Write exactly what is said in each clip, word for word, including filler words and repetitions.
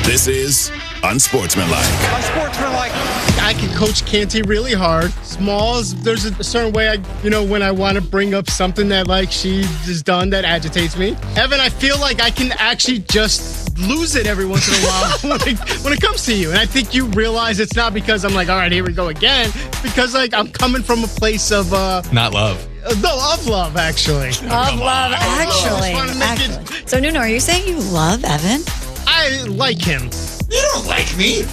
This is Unsportsmanlike. Unsportsmanlike. I can coach Canty really hard. Smalls, there's a certain way I, you know, when I want to bring up something that like she has done that agitates me. Evan, I feel like I can actually just lose it every once in a while when, it, when it comes to you. And I think you realize it's not because I'm like, all right, here we go again. Because like I'm coming from a place of uh, not love. Uh, no, of love, actually. Of love, actually. actually. It... So, Nuno, are you saying you love Evan? I like him. You don't like me.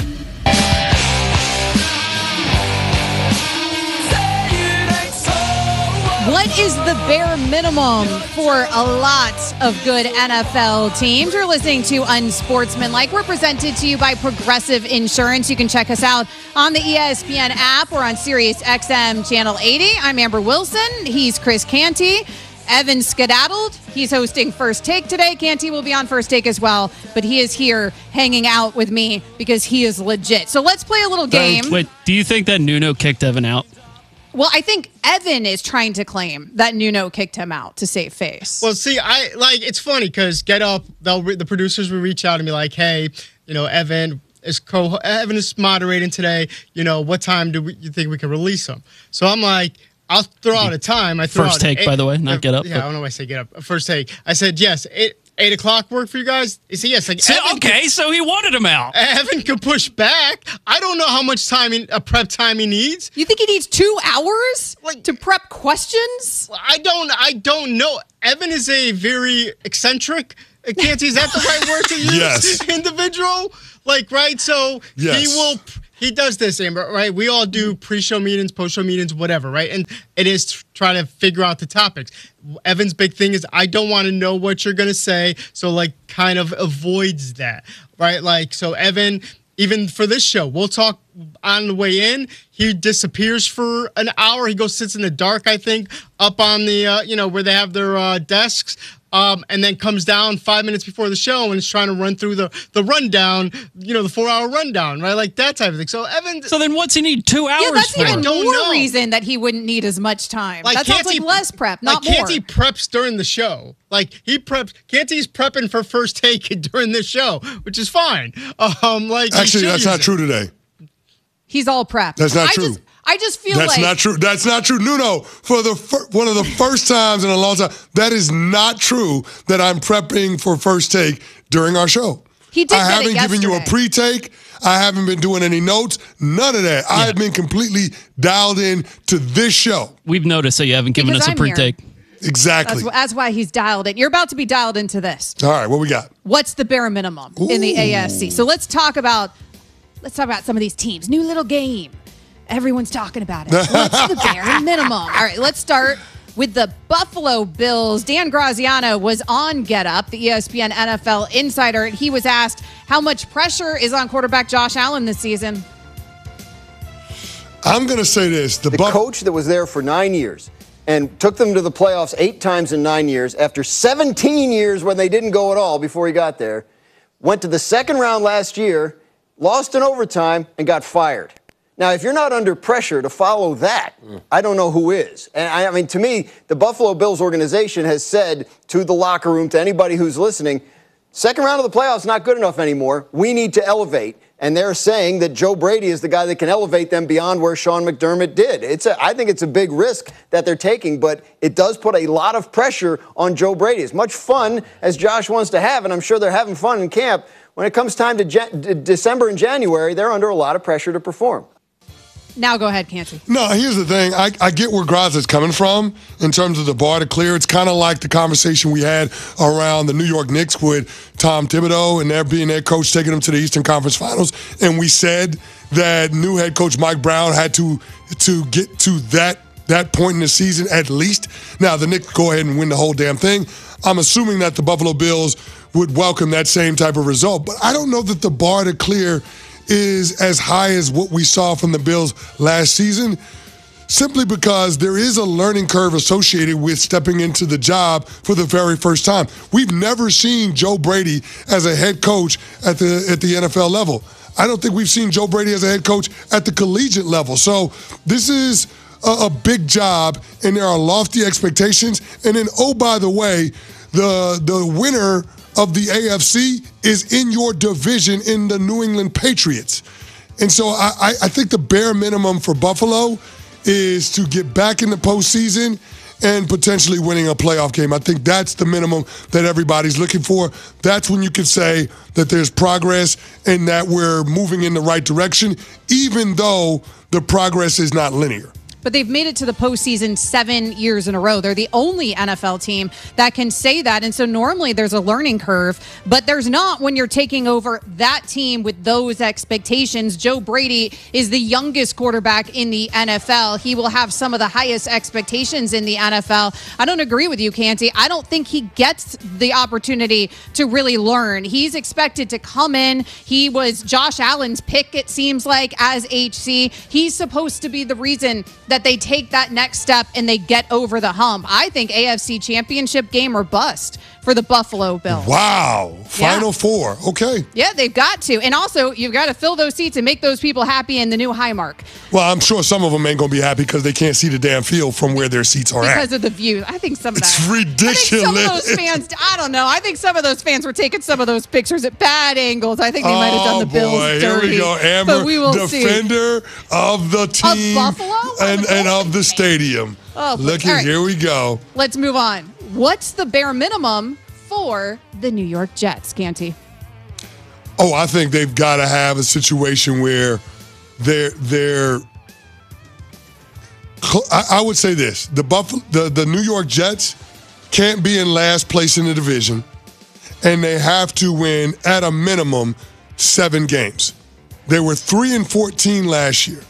What is the bare minimum for a lot of good N F L teams? You're listening to Unsportsmanlike. We're presented to you by Progressive Insurance. You can check us out on the E S P N app or on Sirius X M Channel eighty. I'm Amber Wilson. He's Chris Canty. Evan skedaddled. He's hosting First Take today. Canty will be on First Take as well, but he is here hanging out with me because he is legit. So let's play a little game. Wait, do you think that Nuno kicked Evan out? Well, I think Evan is trying to claim that Nuno kicked him out to save face. Well, see, I like it's funny because Get Up, they'll re- the producers will reach out and be like, "Hey, you know, Evan is co Evan is moderating today. You know, what time do we, you think we can release him?" So I'm like, I'll throw out a time. I throw First out Take, eight, by the way, not uh, Get Up. Yeah, I don't know why I say Get Up. First Take. I said yes. Eight, eight o'clock work for you guys? He said yes. Like so, Evan okay, could, so he wanted him out. Evan could push back. I don't know how much time in, uh, prep time he needs. You think he needs two hours like, to prep questions? I don't. I don't know. Evan is a very eccentric. Can't is that the right word to use? Yes. Individual, like right. So yes. he will. He does this, Amber, right? We all do pre-show meetings, post-show meetings, whatever, right? And it is to try to figure out the topics. Evan's big thing is I don't want to know what you're going to say, so, like, kind of avoids that, right? Like, so Evan, even for this show, we'll talk on the way in. He disappears for an hour. He goes, sits in the dark, I think, up on the, uh, you know, where they have their uh, desks. Um, and then comes down five minutes before the show and is trying to run through the, the rundown, you know, the four-hour rundown, right? Like that type of thing. So, Evan... So then what's he need two hours Yeah, that's for? even don't more know. reason that he wouldn't need as much time. Like, that sounds Canty- like less prep, not like, more. Canty preps during the show. Like, he preps... Canty's prepping for First Take during this show, which is fine. Um, like Actually, that's not it. true today. He's all prepped. That's not I true. Just, I just feel That's like... not true. That's not true. Nuno, for the fir- one of the first times in a long time, that is not true that I'm prepping for First Take during our show. He did I get haven't it given you a yesterday. pre-take. I haven't been doing any notes. None of that. Yeah. I have been completely dialed in to this show. We've noticed that you haven't given Because us a I'm pre-take. here. Exactly. That's, that's why he's dialed in. You're about to be dialed into this. All right, what we got? What's the bare minimum Ooh. in the A F C? So let's talk about let's talk about some of these teams. New little game. Everyone's talking about it. What's the bare minimum? All right, let's start with the Buffalo Bills. Dan Graziano was on Get Up, the E S P N N F L insider. He was asked how much pressure is on quarterback Josh Allen this season. I'm going to say this. The, the Buff- coach that was there for nine years and took them to the playoffs eight times in nine years after seventeen years when they didn't go at all before he got there, went to the second round last year, lost in overtime, and got fired. Now, if you're not under pressure to follow that, mm. I don't know who is. And I, I mean, to me, the Buffalo Bills organization has said to the locker room, to anybody who's listening, second round of the playoffs not good enough anymore. We need to elevate. And they're saying that Joe Brady is the guy that can elevate them beyond where Sean McDermott did. It's a, I think it's a big risk that they're taking, but it does put a lot of pressure on Joe Brady. As much fun as Josh wants to have, and I'm sure they're having fun in camp, when it comes time to Jan- December and January, they're under a lot of pressure to perform. Now go ahead, Canty. No, here's the thing. I, I get where Graz is coming from in terms of the bar to clear. It's kind of like the conversation we had around the New York Knicks with Tom Thibodeau and their being their coach taking them to the Eastern Conference Finals. And we said that new head coach Mike Brown had to to get to that that point in the season at least. Now, the Knicks go ahead and win the whole damn thing. I'm assuming that the Buffalo Bills would welcome that same type of result. But I don't know that the bar to clear is as high as what we saw from the Bills last season, simply because there is a learning curve associated with stepping into the job for the very first time. We've never seen Joe Brady as a head coach at the at the N F L level. I don't think we've seen Joe Brady as a head coach at the collegiate level. So this is a, a big job, and there are lofty expectations. And then, oh, by the way, the the winner of the A F C is in your division in the New England Patriots. And so I, I, I think the bare minimum for Buffalo is to get back in the postseason and potentially winning a playoff game. I think that's the minimum that everybody's looking for. That's when you can say that there's progress and that we're moving in the right direction, even though the progress is not linear. But they've made it to the postseason seven years in a row. They're the only N F L team that can say that. And so normally there's a learning curve, but there's not when you're taking over that team with those expectations. Joe Brady is the youngest quarterback in the N F L. He will have some of the highest expectations in the N F L. I don't agree with you, Canty. I don't think he gets the opportunity to really learn. He's expected to come in. He was Josh Allen's pick, it seems like, as H C. He's supposed to be the reason that they take that next step and they get over the hump. I think A F C championship game or bust for the Buffalo Bills. Wow. Final Yeah. four. Okay. Yeah, they've got to. And also, you've got to fill those seats and make those people happy in the new Highmark. Well, I'm sure some of them ain't going to be happy because they can't see the damn field from where their seats are Because at. of the view. I think some of It's that. ridiculous. I think some of those fans, I don't know. I think some of those fans were taking some of those pictures at bad angles. I think they might have done the Bills boy, dirty. Here we go. Amber, but we will defender see. of the team. Buffalo? And, and of the stadium. Oh, please. Look All at, right. here we go. Let's move on. What's the bare minimum for the New York Jets, Canty? Oh, I think they've got to have a situation where they're they're. I, I would say this: the Buffalo, the, the New York Jets can't be in last place in the division, and they have to win at a minimum seven games. They were three and fourteen last year.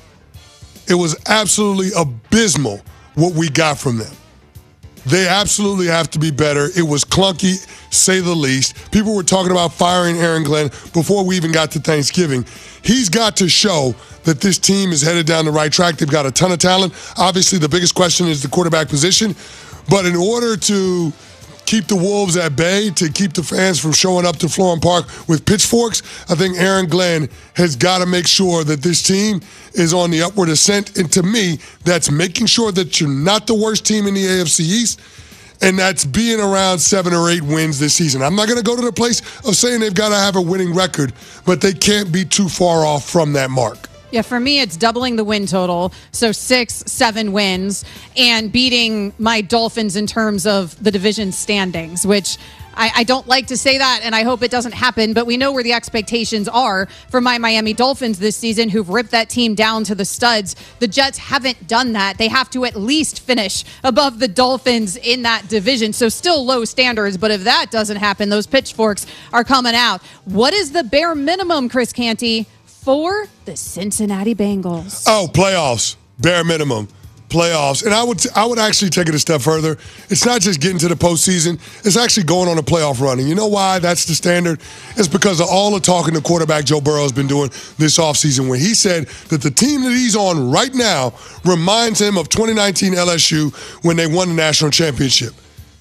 It was absolutely abysmal what we got from them. They absolutely have to be better. It was clunky, say the least. People were talking about firing Aaron Glenn before we even got to Thanksgiving. He's got to show that this team is headed down the right track. They've got a ton of talent. Obviously, the biggest question is the quarterback position. But in order to keep the Wolves at bay, to keep the fans from showing up to Florham Park with pitchforks, I think Aaron Glenn has got to make sure that this team is on the upward ascent. And to me, that's making sure that you're not the worst team in the A F C East, and that's being around seven or eight wins this season. I'm not going to go to the place of saying they've got to have a winning record, but they can't be too far off from that mark. Yeah, for me, it's doubling the win total. So six, seven wins and beating my Dolphins in terms of the division standings, which I, I don't like to say that, and I hope it doesn't happen, but we know where the expectations are for my Miami Dolphins this season, who've ripped that team down to the studs. The Jets haven't done that. They have to at least finish above the Dolphins in that division. So still low standards, but if that doesn't happen, those pitchforks are coming out. What is the bare minimum, Chris Canty, for the Cincinnati Bengals? Oh, playoffs, bare minimum, playoffs. And I would I would actually take it a step further. It's not just getting to the postseason. It's actually going on a playoff run. And you know why that's the standard? It's because of all the talking the quarterback Joe Burrow has been doing this offseason, when he said that the team that he's on right now reminds him of twenty nineteen L S U when they won the national championship.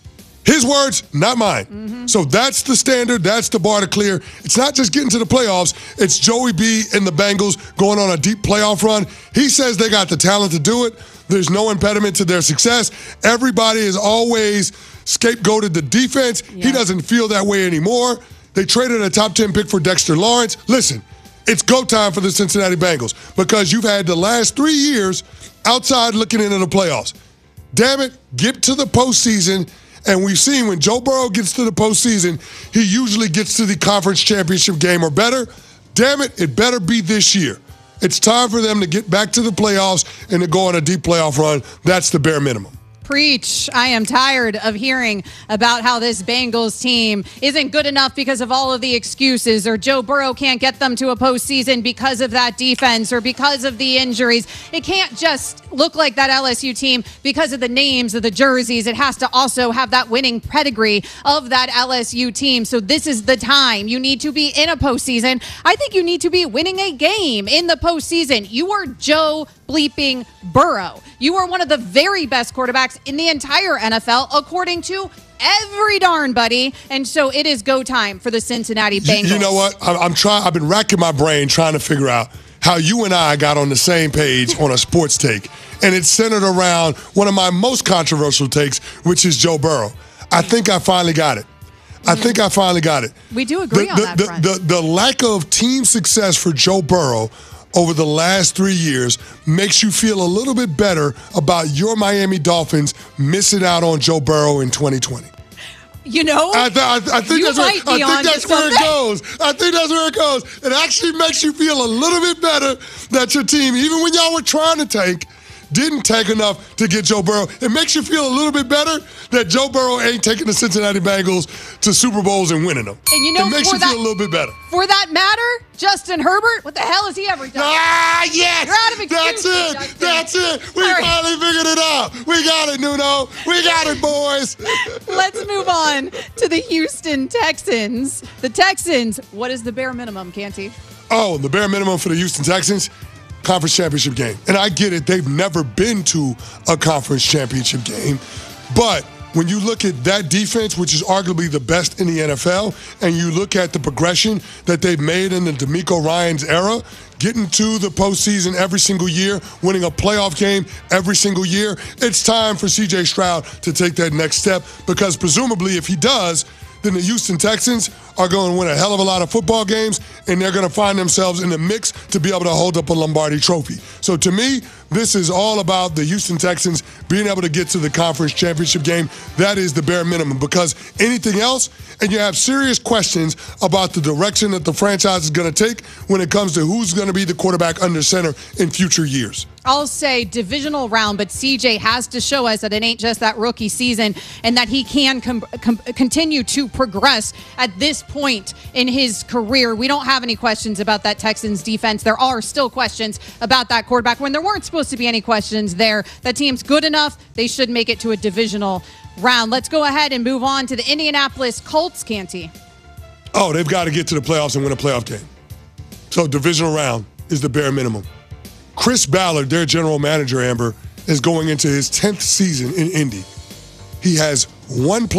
His words, not mine. Mm-hmm. So that's the standard. That's the bar to clear. It's not just getting to the playoffs. It's Joey B and the Bengals going on a deep playoff run. He says they got the talent to do it. There's no impediment to their success. Everybody has always scapegoated the defense. Yeah. He doesn't feel that way anymore. They traded a top ten pick for Dexter Lawrence. Listen, it's go time for the Cincinnati Bengals because you've had the last three years outside looking into the playoffs. Damn it, get to the postseason. And we've seen when Joe Burrow gets to the postseason, he usually gets to the conference championship game or better. Damn it, it better be this year. It's time for them to get back to the playoffs and to go on a deep playoff run. That's the bare minimum. Preach. I am tired of hearing about how this Bengals team isn't good enough because of all of the excuses, or Joe Burrow can't get them to a postseason because of that defense or because of the injuries. It can't just look like that L S U team because of the names of the jerseys. It has to also have that winning pedigree of that L S U team. So this is the time. You need to be in a postseason. I think you need to be winning a game in the postseason. You are Joe bleeping Burrow. You are one of the very best quarterbacks in the entire N F L, according to every darn buddy. And so it is go time for the Cincinnati Bengals. You, you know what? I'm, I'm trying. I've been racking my brain trying to figure out how you and I got on the same page on a sports take. And it's centered around one of my most controversial takes, which is Joe Burrow. I think I finally got it. I think I finally got it. We do agree the, on the, that the, front. The, the lack of team success for Joe Burrow over the last three years makes you feel a little bit better about your Miami Dolphins missing out on Joe Burrow in twenty twenty. You know, I, th- I, th- I think you that's, where, might be I think onto that's where it something. goes. I think that's where it goes. It actually makes you feel a little bit better that your team, even when y'all were trying to tank, didn't take enough to get Joe Burrow. It makes you feel a little bit better that Joe Burrow ain't taking the Cincinnati Bengals to Super Bowls and winning them. And you know, it makes for you that- feel a little bit better. For that matter, Justin Herbert, what the hell has he ever done? Ah, yes! You're out of That's excuses, it! Justin. That's it! We All right. finally figured it out! We got it, Nuno! We got it, boys! Let's move on to the Houston Texans. The Texans, what is the bare minimum, Canty? Oh, the bare minimum for the Houston Texans, conference championship game. And I get it, they've never been to a conference championship game. But when you look at that defense, which is arguably the best in the N F L, and you look at the progression that they've made in the DeMeco Ryans era, getting to the postseason every single year, winning a playoff game every single year, it's time for C J Stroud to take that next step, because presumably if he does, then the Houston Texans are going to win a hell of a lot of football games, and they're going to find themselves in the mix to be able to hold up a Lombardi trophy. So to me, this is all about the Houston Texans being able to get to the conference championship game. That is the bare minimum, because anything else, and you have serious questions about the direction that the franchise is going to take when it comes to who's going to be the quarterback under center in future years. I'll say divisional round, but C J has to show us that it ain't just that rookie season and that he can com- com- continue to progress at this point in his career. We don't have any questions about that Texans defense. There are still questions about that quarterback when there weren't supposed to be any questions there. That team's good enough. They should make it to a divisional round. Let's go ahead and move on to the Indianapolis Colts, Canty. Oh, they've got to get to the playoffs and win a playoff game. So divisional round is the bare minimum. Chris Ballard, their general manager, Amber, is going into his tenth season in Indy. He has one play